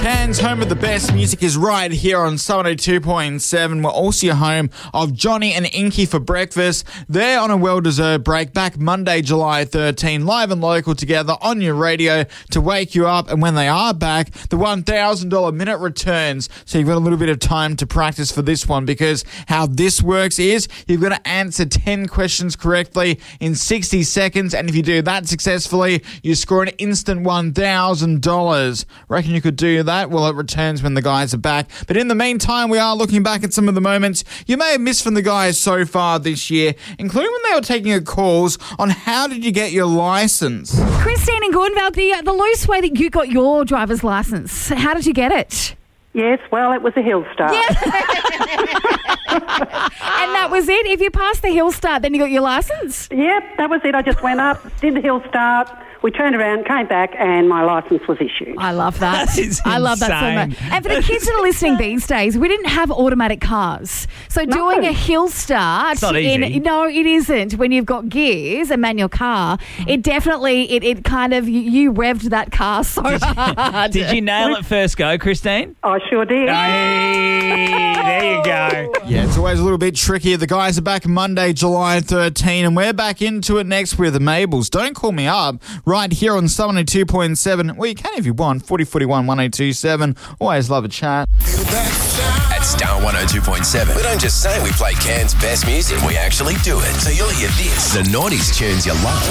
Cairns, home of the best music, is right here on 102.7. We're also your home of Johnny and Inky for breakfast. They're on a well-deserved break, back Monday, July 13, live and local together on your radio to wake you up. And when they are back, the $1,000 minute returns. So you've got a little bit of time to practice for this one, because how this works is you've got to answer 10 questions correctly in 60 seconds. And if you do that successfully, you score an instant $1,000. Reckon you could do that? Well, it returns when the guys are back. But in the meantime, we are looking back at some of the moments you may have missed from the guys so far this year, including when they were taking calls on how did you get your license. Christine and Gordon, the loose way that you got your driver's license, how did you get it? Yes, well, it was a hill start. Yeah. And that was it? If you passed the hill start, then you got your license? Yep, that was it. I just went up, did the hill start. We turned around, came back, and my licence was issued. I love that. That is I love that so insane. much. And for the kids that are listening these days, we didn't have automatic cars. So doing a hill start... It's not easy. No, it isn't. When you've got gears, a manual car, it definitely, it kind of, you revved that car so hard. Did you nail it first go, Christine? I sure did. Hey, there you go. Yeah, it's always a little bit trickier. The guys are back Monday, July 13, and we're back into it next with the Mabels. Don't call me up right here on 102.7. Well, you can if you want. 4041 1027. Always love a chat. At Star 102.7, we don't just say we play Cairns' best music, we actually do it. So you'll hear this. The Naughties tunes you love.